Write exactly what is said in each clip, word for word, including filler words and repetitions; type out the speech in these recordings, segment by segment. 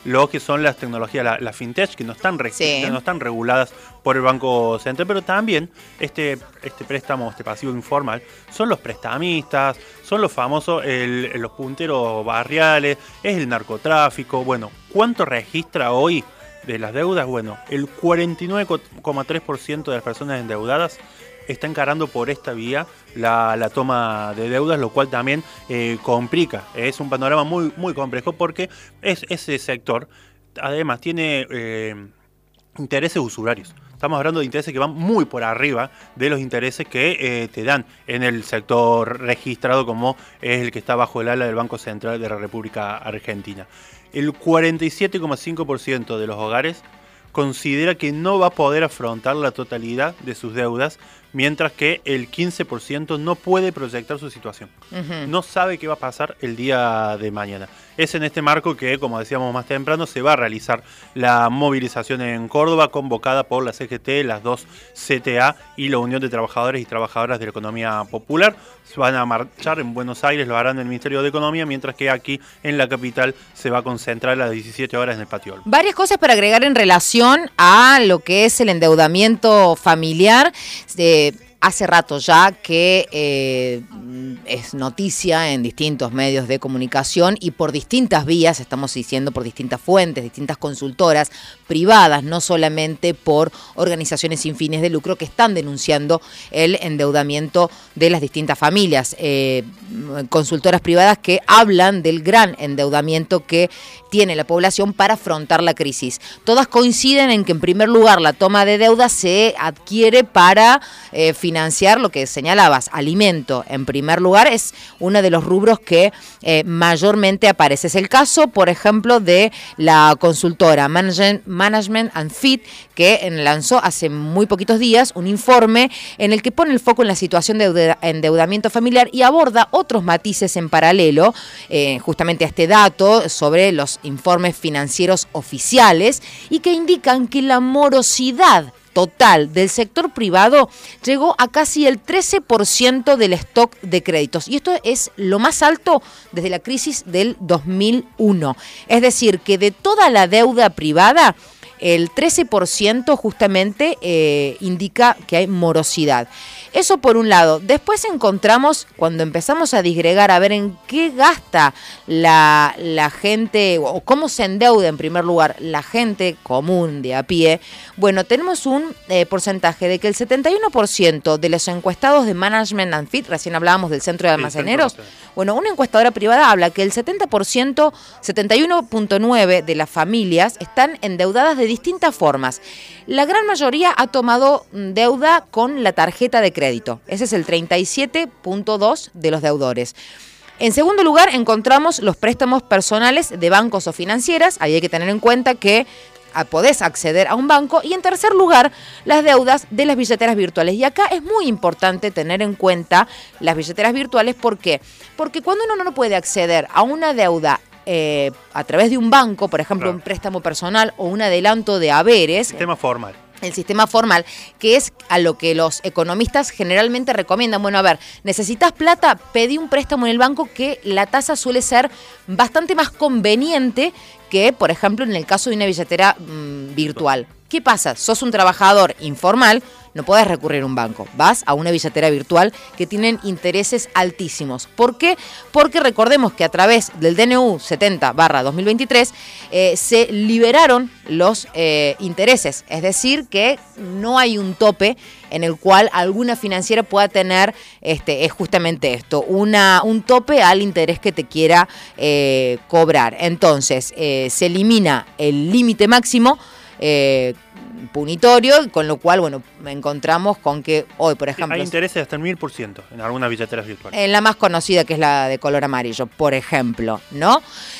lo que son las tecnologías, la, la fintech, que no están, re, sí. no están reguladas por el Banco Central, pero también este, este préstamo, este pasivo informal, son los prestamistas, son los famosos, el, los punteros barriales, es el narcotráfico. Bueno, ¿cuánto registra hoy de las deudas? Bueno, el cuarenta y nueve coma tres por ciento de las personas endeudadas está encarando por esta vía la, la toma de deudas, lo cual también eh, complica. Es un panorama muy, muy complejo porque es, ese sector además tiene eh, intereses usurarios. Estamos hablando de intereses que van muy por arriba de los intereses que eh, te dan en el sector registrado, como es el que está bajo el ala del Banco Central de la República Argentina. El cuarenta y siete coma cinco por ciento de los hogares considera que no va a poder afrontar la totalidad de sus deudas, mientras que el quince por ciento no puede proyectar su situación. Uh-huh. No sabe qué va a pasar el día de mañana. Es en este marco que, como decíamos más temprano, se va a realizar la movilización en Córdoba, convocada por la C G T, las dos C T A y la Unión de Trabajadores y Trabajadoras de la Economía Popular. Van a marchar en Buenos Aires, lo harán en el Ministerio de Economía, mientras que aquí en la capital se va a concentrar a las diecisiete horas en el Patio Olmo. Varias cosas para agregar en relación a lo que es el endeudamiento familiar. Eh, hace rato ya que eh, es noticia en distintos medios de comunicación y por distintas vías, estamos diciendo por distintas fuentes, distintas consultoras privadas, no solamente por organizaciones sin fines de lucro que están denunciando el endeudamiento de las distintas familias. Eh, consultoras privadas que hablan del gran endeudamiento que tiene la población para afrontar la crisis. Todas coinciden en que, en primer lugar, la toma de deuda se adquiere para eh, financiar lo que señalabas, alimento. En primer lugar, es uno de los rubros que eh, mayormente aparece. Es el caso, por ejemplo, de la consultora Management, Management and Fit, que lanzó hace muy poquitos días un informe en el que pone el foco en la situación de endeudamiento familiar y aborda otros matices en paralelo, eh, justamente a este dato sobre los informes financieros oficiales, y que indican que la morosidad total del sector privado llegó a casi el trece por ciento del stock de créditos. Y esto es lo más alto desde la crisis del dos mil uno. Es decir, que de toda la deuda privada, el trece por ciento justamente eh, indica que hay morosidad. Eso por un lado. Después encontramos, cuando empezamos a disgregar, a ver en qué gasta la, la gente, o cómo se endeuda en primer lugar la gente común de a pie, bueno, tenemos un eh, porcentaje de que el setenta y uno por ciento de los encuestados de Management and Fit, recién hablábamos del centro de almaceneros, bueno, una encuestadora privada habla que el setenta por ciento, setenta y uno punto nueve por ciento de las familias están endeudadas de distintas formas. La gran mayoría ha tomado deuda con la tarjeta de crédito. Ese es el treinta y siete punto dos por ciento de los deudores. En segundo lugar, encontramos los préstamos personales de bancos o financieras. Ahí hay que tener en cuenta que podés acceder a un banco. Y en tercer lugar, las deudas de las billeteras virtuales. Y acá es muy importante tener en cuenta las billeteras virtuales. ¿Por qué? Porque cuando uno no puede acceder a una deuda eh, a través de un banco, por ejemplo, claro, un préstamo personal o un adelanto de haberes. Sistema formal. El sistema formal, que es a lo que los economistas generalmente recomiendan. Bueno, a ver, necesitas plata, pedí un préstamo en el banco, que la tasa suele ser bastante más conveniente que, por ejemplo, en el caso de una billetera mmm, virtual. ¿Qué pasa? Sos un trabajador informal, no podés recurrir a un banco. Vas a una billetera virtual que tienen intereses altísimos. ¿Por qué? Porque recordemos que a través del D N U setenta barra dos mil veintitrés eh, se liberaron los eh, intereses. Es decir, que no hay un tope en el cual alguna financiera pueda tener, este, es justamente esto, una, un tope al interés que te quiera eh, cobrar. Entonces, eh, se elimina el límite máximo Eh, punitorio, con lo cual, bueno, encontramos con que hoy, por ejemplo... Hay intereses hasta el mil por ciento en algunas billeteras virtuales. En la más conocida, que es la de color amarillo, por ejemplo, ¿no?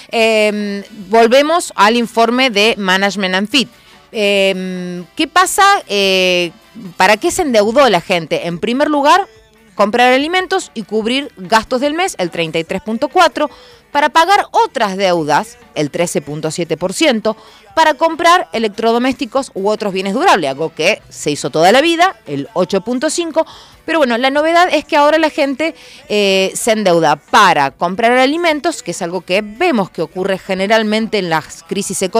Eh, volvemos al informe de Management and Fit. Eh, ¿Qué pasa? Eh, ¿Para qué se endeudó la gente? En primer lugar, comprar alimentos y cubrir gastos del mes, el treinta y tres punto cuatro por ciento, para pagar otras deudas, el trece punto siete por ciento, para comprar electrodomésticos u otros bienes durables, algo que se hizo toda la vida, el ocho punto cinco por ciento. Pero bueno, la novedad es que ahora la gente eh, se endeuda para comprar alimentos, que es algo que vemos que ocurre generalmente en las crisis económicas,